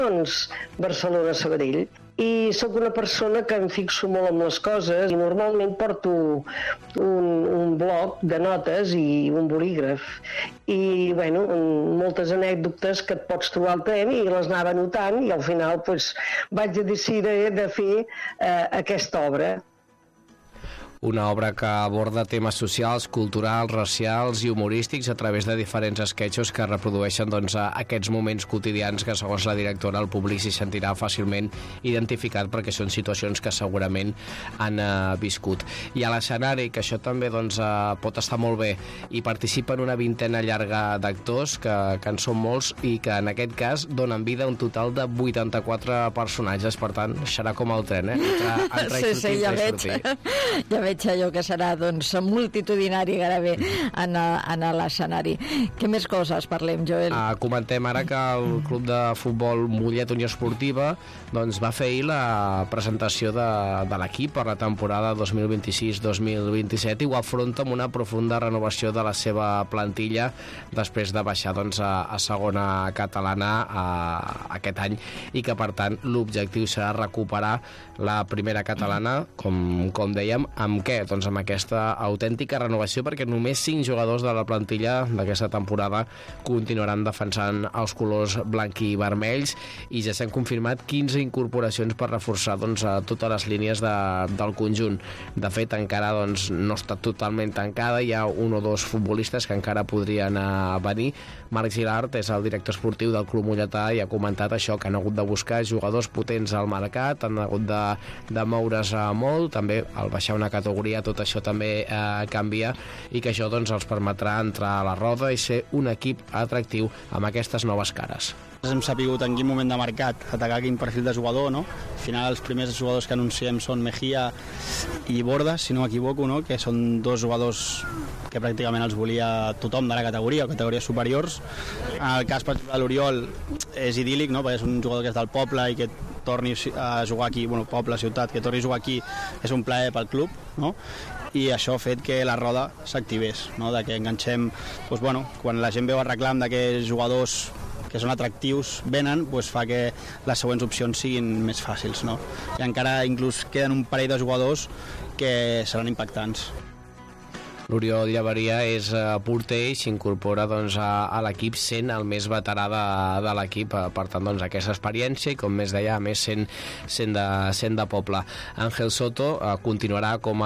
Doncs Barcelona-Sabadell. I sóc una persona que em fixo molt en les coses i normalment porto un bloc de notes i un bolígraf. I, bueno, moltes anècdotes que et pots trobar al tren i les anava anotant i al final vaig decidir de fer aquesta obra. Una obra que aborda temes socials, culturals, racials i humorístics a través de diferents esquetxos que reprodueixen aquests moments quotidians que, segons la directora, el públic s'hi sentirà fàcilment identificat perquè són situacions que segurament han viscut. I a l'escenari, que això també pot estar molt bé, hi participen una vintena llarga d'actors, que en són molts i que en aquest cas donen vida a un total de 84 personatges, per tant, serà com el tren, entrar i sortir, ja veig allò que serà multitudinari gairebé en l'escenari. Què més coses parlem, Joel? Comentem ara que el club de futbol Mollet Unió Esportiva va fer ahir la presentació de l'equip per la temporada 2026-2027 i ho afronta amb una profunda renovació de la seva plantilla després de baixar a segona catalana aquest any i que per tant l'objectiu serà recuperar la primera catalana, com dèiem, amb què? Doncs amb aquesta autèntica renovació, perquè només 5 jugadors de la plantilla d'aquesta temporada continuaran defensant els colors blanc i vermells i ja s'han confirmat 15 incorporacions per reforçar totes les línies del conjunt. De fet, encara no està totalment tancada, hi ha un o dos futbolistes que encara podrien venir. Marc Gilart és el director esportiu del club molletà i ha comentat això, que han hagut de buscar jugadors potents al mercat, han hagut de moure's molt, també al baixar una categoria tot això també canvia i que això els permetrà entrar a la roda i ser un equip atractiu amb aquestes noves cares. Hem sapigut en quin moment de mercat atacar quin perfil de jugador, no? Al final els primers jugadors que anunciem són Mejía i Bordas, si no m'equivoco, no? Que són dos jugadors que pràcticament els volia tothom de la categoria o categories superiors. En el cas, per exemple, de l'Oriol és idíl·lic, no? Perquè és un jugador que és del poble i que torni a jugar aquí, poble, ciutat, que torni a jugar aquí és un plaer pel club, no? I això ha fet que la roda s'activés, no? De que enganxem, quan la gent veu el reclam de que jugadors que són atractius venen, fa que les següents opcions siguin més fàcils, no? I encara inclús queden un parell de jugadors que seran impactants. L'Oriol Llaveria és porter i s'incorpora a l'equip sent el més veterà de l'equip, per tant aquesta experiència i com més deia, a més sent de poble. Ángel Soto continuarà com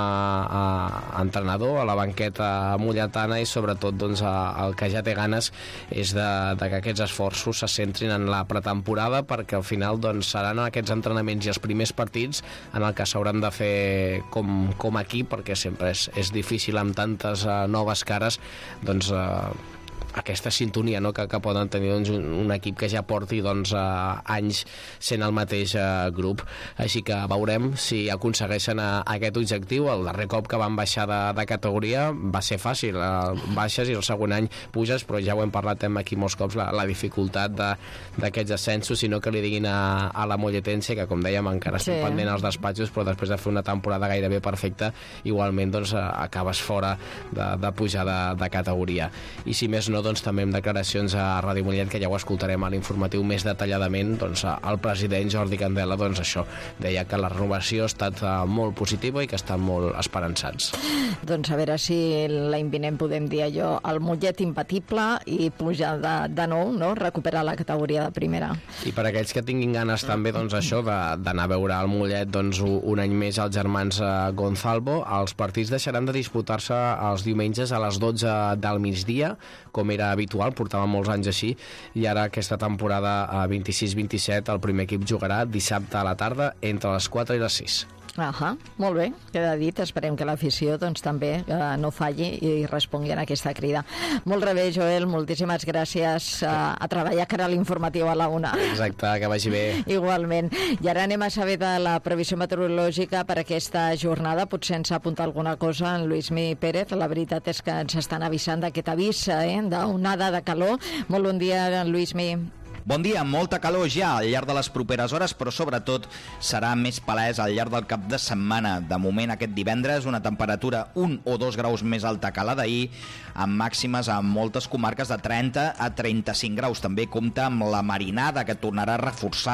a entrenador a la banqueta molletana i sobretot el que ja té ganes és de que aquests esforços se centrin en la pretemporada perquè al final seran aquests entrenaments i els primers partits en el que s'hauran de fer com a equip, perquè sempre és difícil amb tantes noves cares aquesta sintonia, no? que poden tenir un equip que ja porti anys sent el mateix grup. Així que veurem si aconsegueixen aquest objectiu. El darrer cop que van baixar de categoria va ser fàcil, baixes i el segon any puges, però ja ho hem parlat aquí molts cops, la dificultat d'aquests ascensos, sinó que li diguin a la molletense, que com dèiem encara estem pendent als despatxos, però després de fer una temporada gairebé perfecta igualment acabes fora de pujar de categoria. I si més no, també amb declaracions a Ràdio Mollet, que ja ho escoltarem a l'informatiu més detalladament, el president Jordi Candela això deia que la renovació ha estat molt positiva i que estan molt esperançats. Doncs a veure si l'any vinent podem dir allò, el Mollet imbatible i pujar de nou, no? Recuperar la categoria de primera. I per aquells que tinguin ganes també això d'anar a veure el Mollet un any més als germans Gonzalvo, els partits deixaran de disputar-se els diumenges a les 12 del migdia, com era habitual, portava molts anys així, i ara aquesta temporada 26-27 el primer equip jugarà dissabte a la tarda entre les 4 i les 6. Molt bé, queda dit. Esperem que l'afició també no falli i respongui en aquesta crida. Molt bé, Joel, moltíssimes gràcies. A treballar que era l'informatiu a la 1. Exacte, que vagi bé. Igualment. I ara anem a saber de la previsió meteorològica per aquesta jornada. Potser ens apunta alguna cosa en Lluïsmi Pérez. La veritat és que ens estan avisant d'aquest avís d'onada de calor. Molt bon dia, Lluïsmi. Bon dia, molta calor ja al llarg de les properes hores, però sobretot serà més palès al llarg del cap de setmana. De moment, aquest divendres, una temperatura 1 o 2 graus més alta que la d'ahir, amb màximes a moltes comarques de 30 a 35 graus. També compta amb la marinada, que tornarà a reforçar